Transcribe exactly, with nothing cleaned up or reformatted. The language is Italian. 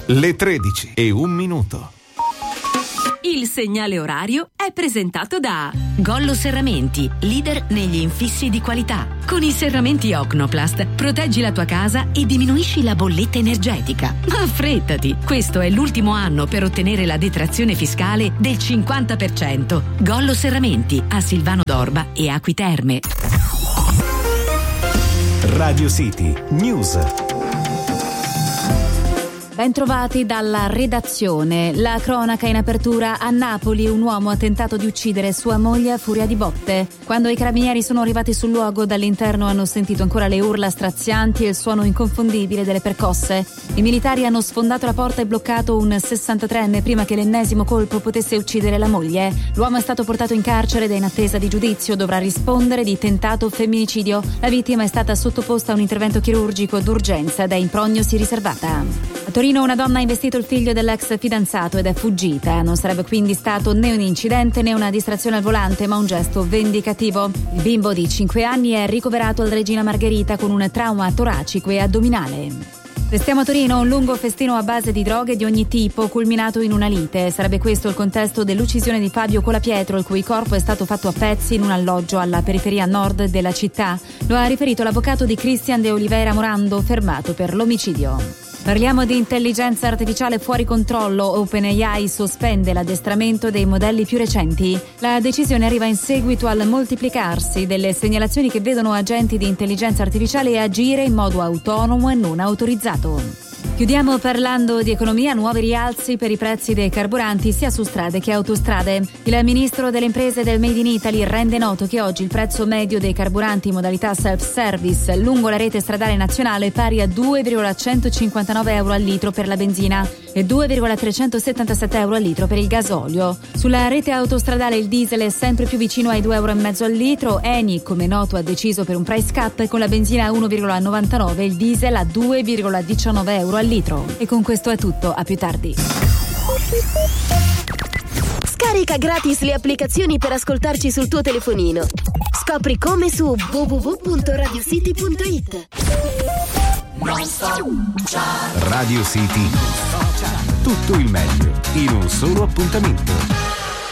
Le tredici e un minuto. Il segnale orario è presentato da Gollo Serramenti, leader negli infissi di qualità. Con i serramenti Ocnoplast proteggi la tua casa e diminuisci la bolletta energetica. Ma affrettati, questo è l'ultimo anno per ottenere la detrazione fiscale del cinquanta per cento. Gollo Serramenti a Silvano d'Orba e Acqui Terme. Radio City News. Bentrovati dalla redazione. La cronaca in apertura: a Napoli un uomo ha tentato di uccidere sua moglie a furia di botte. Quando i carabinieri sono arrivati sul luogo, dall'interno hanno sentito ancora le urla strazianti e il suono inconfondibile delle percosse. I militari hanno sfondato la porta e bloccato un sessantatreenne prima che l'ennesimo colpo potesse uccidere la moglie. L'uomo è stato portato in carcere ed è in attesa di giudizio. Dovrà rispondere di tentato femminicidio. La vittima è stata sottoposta a un intervento chirurgico d'urgenza ed è in prognosi riservata. A Torino una donna ha investito il figlio dell'ex fidanzato ed è fuggita. Non sarebbe quindi stato né un incidente né una distrazione al volante, ma un gesto vendicativo. Il bimbo di cinque anni è ricoverato al Regina Margherita con un trauma toracico e addominale. Restiamo a Torino, un lungo festino a base di droghe di ogni tipo, culminato in una lite. Sarebbe questo il contesto dell'uccisione di Fabio Colapietro, il cui corpo è stato fatto a pezzi in un alloggio alla periferia nord della città. Lo ha riferito l'avvocato di Cristian de Oliveira Morando, fermato per l'omicidio. Parliamo di intelligenza artificiale fuori controllo. OpenAI sospende l'addestramento dei modelli più recenti. La decisione arriva in seguito al moltiplicarsi delle segnalazioni che vedono agenti di intelligenza artificiale agire in modo autonomo e non autorizzato. Chiudiamo parlando di economia. Nuovi rialzi per i prezzi dei carburanti sia su strade che autostrade. Il ministro delle imprese del Made in Italy rende noto che oggi il prezzo medio dei carburanti in modalità self-service lungo la rete stradale nazionale è pari a due virgola centocinquantanove euro al litro per la benzina e due virgola trecentosettantasette euro al litro per il gasolio. Sulla rete autostradale il diesel è sempre più vicino ai due euro e mezzo al litro. Eni, come noto, ha deciso per un price cap con la benzina a uno virgola novantanove e il diesel a due virgola diciannove euro al litro. E con questo è tutto, a più tardi. Scarica gratis le applicazioni per ascoltarci sul tuo telefonino. Scopri come su w w w punto radio city punto it. Radio City. Tutto il meglio in un solo appuntamento.